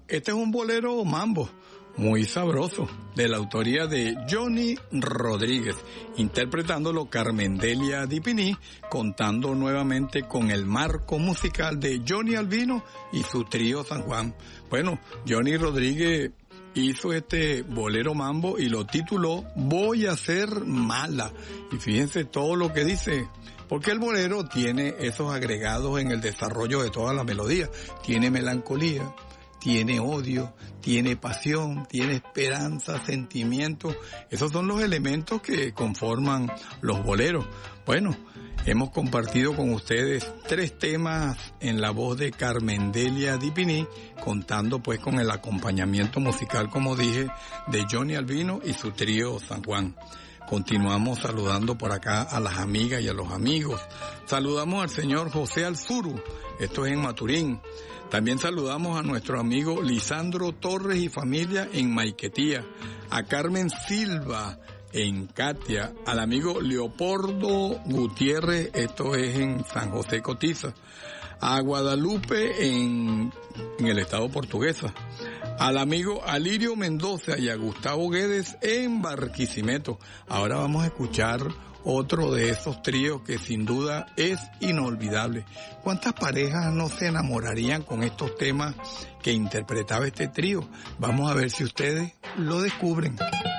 este es un bolero mambo muy sabroso, de la autoría de Johnny Rodríguez, interpretándolo Carmendelia Dipini, contando nuevamente con el marco musical de Johnny Albino y su trío San Juan. Bueno, Johnny Rodríguez hizo este bolero mambo y lo tituló Voy a ser mala. Y fíjense todo lo que dice, porque el bolero tiene esos agregados en el desarrollo de toda la melodía. Tiene melancolía, tiene odio, tiene pasión, tiene esperanza, sentimiento. Esos son los elementos que conforman los boleros. Bueno, hemos compartido con ustedes 3 temas en la voz de Carmendelia Dipini, contando pues con el acompañamiento musical, como dije, de Johnny Albino y su trío San Juan. Continuamos saludando por acá a las amigas y a los amigos. Saludamos al señor José Alzuru, esto es en Maturín. También saludamos a nuestro amigo Lisandro Torres y familia en Maiquetía, a Carmen Silva en Catia, al amigo Leopoldo Gutiérrez, esto es en San José Cotiza, a Guadalupe en el estado Portuguesa, al amigo Alirio Mendoza y a Gustavo Guedes en Barquisimeto. Ahora vamos a escuchar otro de esos tríos que sin duda es inolvidable. ¿Cuántas parejas no se enamorarían con estos temas que interpretaba este trío? Vamos a ver si ustedes lo descubren.